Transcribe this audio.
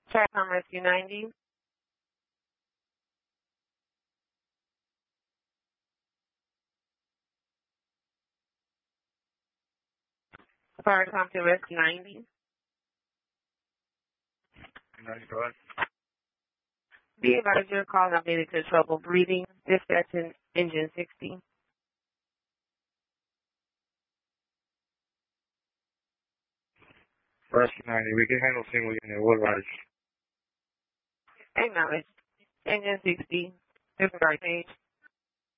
Tricom Rescue 90. Fire Compton Rescue 90. 95. Be advised your call not made to trouble breathing. Dispatching engine 60. Rescue 90, we can handle single unit. What riders? Acknowledge. Engine 60. Disregard page.